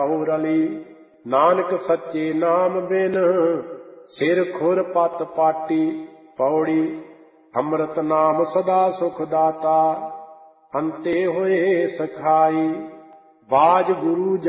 ਔ ਰਲੀ। ਨਾਨਕ ਸੱਚੇ ਨਾਮ ਬਿਨ ਸਿਰ ਖੁਰ ਪਤ ਪਾਟੀ। ਪੌੜੀ। ਅੰਮ੍ਰਿਤ ਨਾਮ ਸਦਾ ਸੁਖ ਦਾਤਾ, ਅੰਤੇ ਹੋਏ ਸਖਾਈ। ਬਾਜ ਗੁਰੂ